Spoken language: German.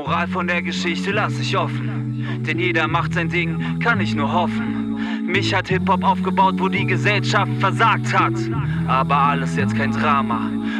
Moral von der Geschichte lass ich offen, denn jeder macht sein Ding, kann ich nur hoffen. Mich hat Hip-Hop aufgebaut, wo die Gesellschaft versagt hat. Aber alles jetzt kein Drama.